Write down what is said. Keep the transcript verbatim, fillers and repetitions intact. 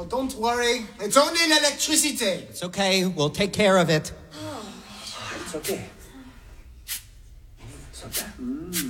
don't worry. It's only electricity. It's okay. We'll take care of it. It's okay. It's okay.